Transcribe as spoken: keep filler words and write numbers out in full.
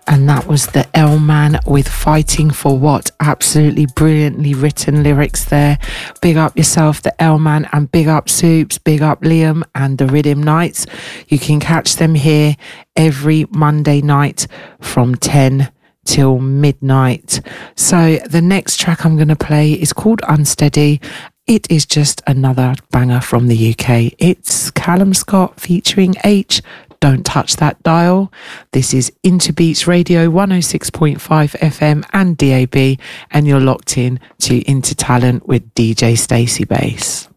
And that was the L-Man with Fighting for What? Absolutely brilliantly written lyrics there. Big up yourself, the L-Man, and big up Soups, big up Liam and the Rhythm Nights. You can catch them here every Monday night from ten till midnight. So the next track I'm going to play is called Unsteady. It is just another banger from the U K. It's Callum Scott featuring H. Don't touch that dial. This is Interbeats Radio one oh six point five F M and D A B, and you're locked in to Intertalent with D J Stacey Bass.